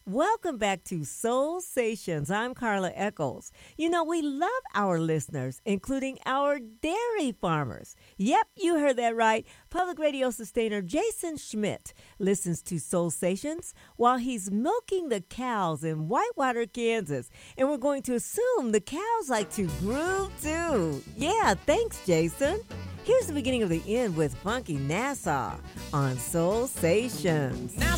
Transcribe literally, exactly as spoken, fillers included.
Welcome back to Soul Stations. I'm Carla Eccles. You know, we love our listeners, including our dairy farmers. Yep, you heard that right. Public radio sustainer Jason Schmidt listens to Soul Stations while he's milking the cows in Whitewater, Kansas. And we're going to assume the cows like to groove too. Yeah, thanks, Jason. Here's the beginning of the end with Funky Nassau on Soul Stations. Now